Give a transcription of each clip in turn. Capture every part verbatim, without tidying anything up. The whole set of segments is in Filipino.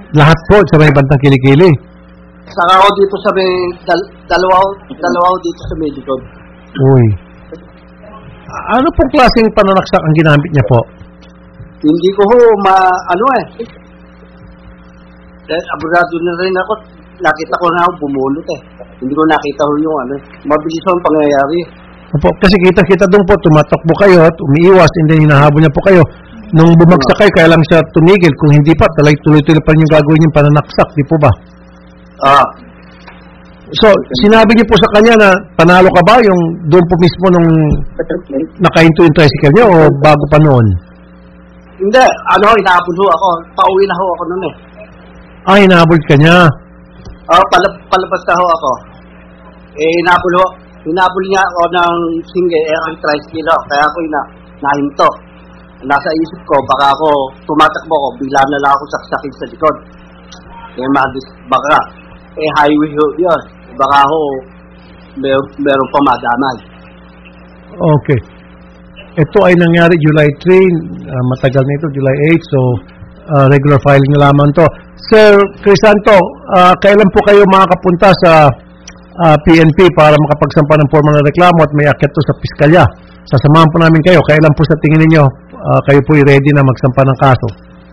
Lahat po sa may bandang kilikili. Saka ako dito sa may, dal, dalawa, dalawa ako dito sa medicod. Uy. Ano pong klaseng pananaksak ang ginamit niya po? Hindi ko ho, ma, ano eh. Dahil abogado na rin ako, nakita ko na ako bumulot eh. Hindi ko nakita ho yung ano. Mabilis ho ang pangyayari. Opo, kasi kita-kita doon po, tumatakbo kayo at umiiwas, and then hinahabol niya po kayo. Nung bumagsak kayo, kaya lang siya tumigil. Kung hindi pa, talay tuloy-tuloy pa rin yung gagawin yung pananaksak, di po ba? Ah. So, sinabi niyo po sa kanya na panalo ka ba yung doon po mismo nung nakahinto yung tricycle niya o bago pa noon? Hindi, ano, inaabol ho ako. Pauwi na ho ako noon eh. Ah, hinahabol ka niya. Ah, palab palabas na ho ako. Eh, inaabol ho. Inaabol niya ako ng single eh, ang tricycle ho. Kaya ako ina, nahinto. Nasa isip ko, baka ako tumatakbo ko, bigla na lang ako saksakin sa likod. Eh, madis, baka, eh, highway ho yun. Baka ako, mer meron pa madamay. Okay. Ito ay nangyari July third, uh, matagal na ito, July eighth, so uh, regular filing na lamang to. Sir Crisanto, uh, kailan po kayo makakapunta sa uh, P N P para makapagsampa ng formal na reklamo at may akyat to sa piskalya? Sasamahan po namin kayo. Kailan po sa tingin ninyo uh, kayo po ready na magsampa ng kaso?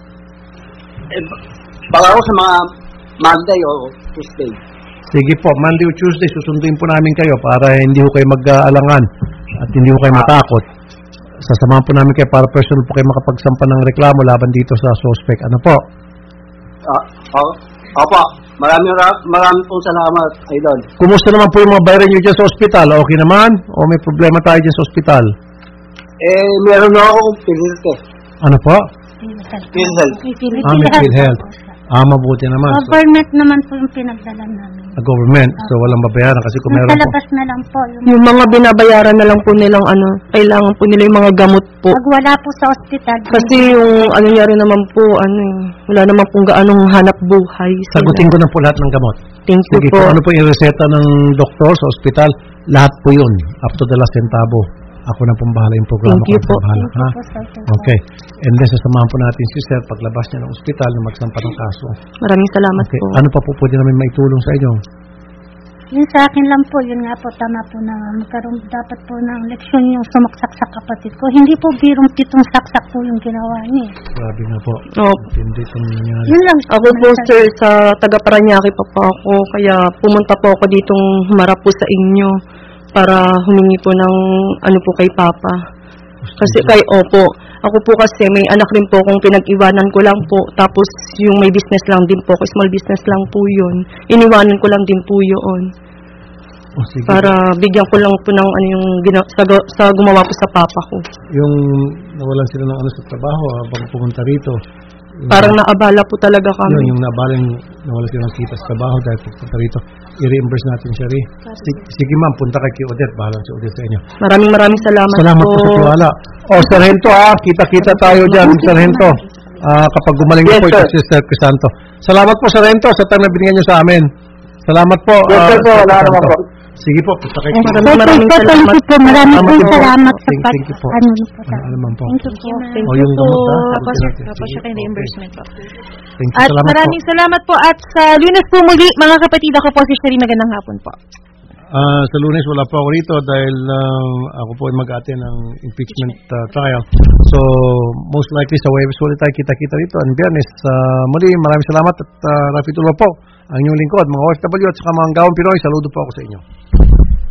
Eh, baka ako sa mga Monday o Tuesday. Sige po, Monday o Tuesday, susunduin po namin kayo para hindi ho kayo mag-aalangan at hindi ho kayo matakot. Sasamahan po namin kayo para personal po kayo makapagsampa ng reklamo laban dito sa suspect. Ano po? Ah, oh, opo. Maraming maraming pong salamat, Idol. Kumusta naman po yung mga bayaran nyo dyan sa ospital? Okay naman? O may problema tayo dyan sa ospital? Eh, meron na akong PhilHealth eh. Ano po? PhilHealth. Ah, may PhilHealth. Ah, mabuti naman. So, government naman po yung pinagdala namin. a government. So, walang babayaran kasi kung meron po. Nakalabas na lang po. Yung, Yung mga binabayaran na lang po nilang ano, kailangan po nila yung mga gamot po. pag wala po sa ospital. Kasi yung ano niya rin naman po, ano eh, wala naman pong gaanong hanap buhay. sila. Sagutin ko na po lahat ng gamot. Thank you Sige, po. kung ano po yung reseta ng doktor sa ospital, lahat po yun. Up to the last centavo. Ako na pong bahala yung programa. Thank you ko po. ang bahala, Thank you ha? po, sir. Okay. And then, sasamahan po natin si Sir paglabas niya ng ospital na magsampa ng kaso. Maraming salamat Okay. po. Ano pa po pwede namin maitulong sa inyo? Yun sa akin lang po, yun nga po, tama po na magkaroon dapat po ng leksyon yung sumaksak sa kapatid ko. Hindi po birong pitong saksak po yung ginawa niya. Grabe nga po. Opo. Hindi itong nangyari. Yun lang. Ako po sir, sa taga Paranaque pa po ako, kaya pumunta po ako ditong humarap po sa inyo para humingi po ng ano po kay Papa. Kasi kay Opo, ako po kasi may anak rin po kung pinag-iwanan ko lang po, tapos yung may business lang din po, small business lang po yun. Iniwanan ko lang din po yun. Oh, sige. Para bigyan ko lang po ng ano yung gina- sa, sa gumawa ko sa papa ko. Yung nawalan sila ng ano sa trabaho habang pumunta rito. Yung, Parang naabala po talaga yun, kami. yung nabalang nawalan sila ng kita sa trabaho dahil pupunta rito. I-reimburse natin siya rin. Sige, sige ma'am, punta kay kay Odette. Bahala si Odette sa inyo. Maraming maraming salamat, Salamat po po. sa tiwala. O, Sargento ha, kita-kita tayo dyan, Sargento. Ah, kapag gumaling na Yes, po ito sir. si Sister Crisanto. Salamat po, Sargento, sa time na binigyan niyo sa amin. Salamat po. Yes, ah, sir, po. Sir Wala naman Crisanto. po. Sige po, punta kay Maraming Sir, maraming sir, thank salamat. you po. Maraming Salamat po po. salamat sa Thank- pag, thank you po. ano po sa Ano naman po. Thank you po. Thank O, you yung po. gamot ha. Tapos, Sabi natin. tapos siya Sige, kay okay. reimbursement po. Thank you. At Salamat maraming po. salamat po. At sa Lunes po muli, mga kapatid, ako po si Sherry. Magandang hapon po. Ah, sa Lunes wala po ako rito dahil ah, ako po ay mag-attend ng impeachment ah, trial. So, most likely sa Webes ulit tayo kita-kita rito. And Biyernes, ah, muli maraming salamat at uh, Rafi Tulfo po, ang inyong lingkod, mga O F W at saka mga Gawang Pinoy. Saludo po ako sa inyo.